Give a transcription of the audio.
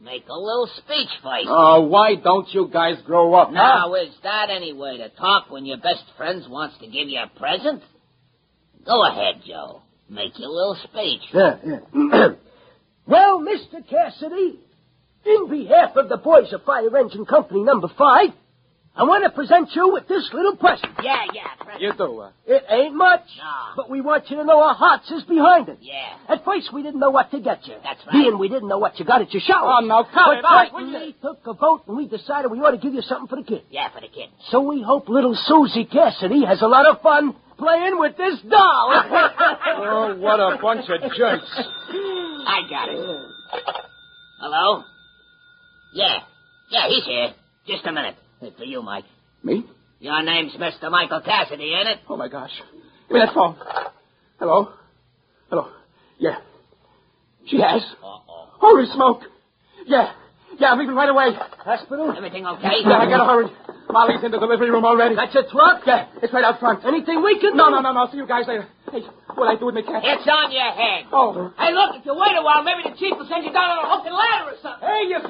Make a little speech first. Oh, why don't you guys grow up, Now, is that any way to talk when your best friend wants to give you a present? Go ahead, Joe. Make your little speech. Well, Mr. Cassidy, in behalf of the boys of Fire Engine Company number 5, I want to present you with this little present. Yeah, present. You do. It ain't much, No. but we want you to know our hearts is behind it. Yeah. At first, we didn't know what to get you. That's right. Being we didn't know what you got at your shower. Oh, now, cut it But out. we took a vote, and we decided we ought to give you something for the kid. Yeah, for the kid. So we hope little Susie Cassidy has a lot of fun playing with this doll. Oh, what a bunch of jerks. I got it. Hello? Yeah, he's here. Just a minute. It's for you, Mike. Me? Your name's Mr. Michael Cassidy, ain't it? Oh, my gosh. Give me that phone. Hello? Yeah. She has. Uh-oh. Holy smoke. Yeah, I'm leaving right away. Hospital? Everything okay? Yeah, I gotta hurry. Molly's in the delivery room already. That's a truck? Yeah, it's right out front. Anything we can do? No. See you guys later. Hey, what'll I do with my cat? It's on your head. Oh. Hey, look, if you wait a while, maybe the chief will send you down on a hook and ladder or something. Hey, you